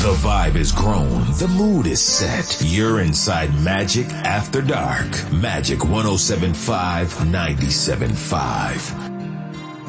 The vibe is grown. The mood is set. You're inside Magic After Dark. Magic 107.5, 97.5.